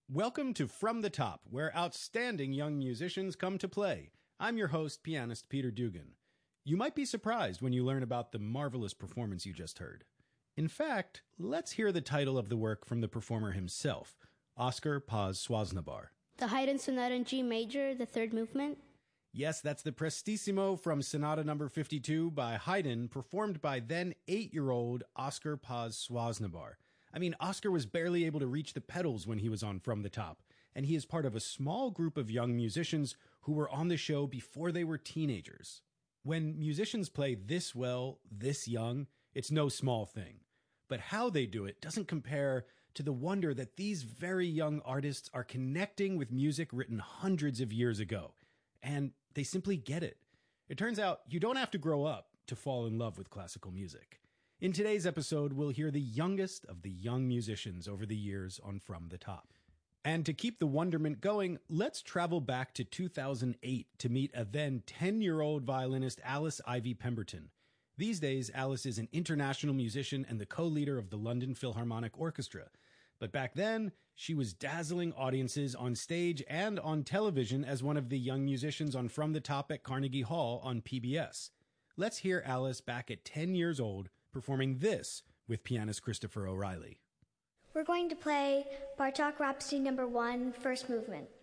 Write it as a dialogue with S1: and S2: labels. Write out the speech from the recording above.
S1: Welcome to From the Top, where outstanding young musicians come to play. I'm your host, pianist Peter Dugan. You might be surprised when you learn about the marvelous performance you just heard. In fact, let's hear the title of the work from the performer himself, Oskar Paz Swaznabar.
S2: The Haydn Sonata in G Major, the third movement.
S1: Yes, that's the Prestissimo from Sonata number 52 by Haydn, performed by then 8-year-old Oskar Paz Swaznabar. I mean, Oskar was barely able to reach the pedals when he was on From the Top, and he is part of a small group of young musicians who were on the show before they were teenagers. When musicians play this well, this young, it's no small thing. But how they do it doesn't compare to the wonder that these very young artists are connecting with music written hundreds of years ago. And they simply get it. It turns out you don't have to grow up to fall in love with classical music. In today's episode, we'll hear the youngest of the young musicians over the years on From the Top. And to keep the wonderment going, let's travel back to 2008 to meet a then 10-year-old violinist Alice Ivy Pemberton. These days, Alice is an international musician and the co-leader of the London Philharmonic Orchestra. But back then, she was dazzling audiences on stage and on television as one of the young musicians on From the Top at Carnegie Hall on PBS. Let's hear Alice back at 10 years old performing this with pianist Christopher O'Reilly.
S3: We're going to play Bartók Rhapsody No. 1, first movement.